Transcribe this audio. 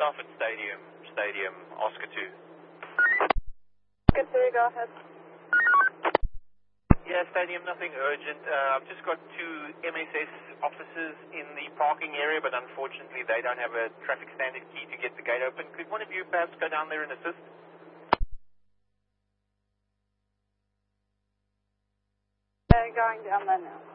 Stafford Stadium, Oscar 2. Good to go ahead. Yeah, Stadium, nothing urgent. I've just got two MSS officers in the parking area, but unfortunately they don't have a traffic standard key to get the gate open. Could one of you perhaps go down there and assist? Going down there now.